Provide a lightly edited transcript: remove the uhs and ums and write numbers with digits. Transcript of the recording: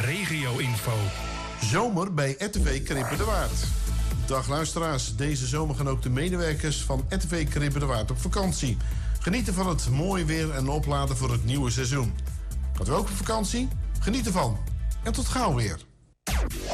regio-info. Zomer bij RTV Krippen de Waard. Dag luisteraars, deze zomer gaan ook de medewerkers van RTV Krippen de Waard op vakantie. Genieten van het mooie weer en opladen voor het nieuwe seizoen. Gaat u ook op vakantie? Geniet ervan. En tot gauw weer.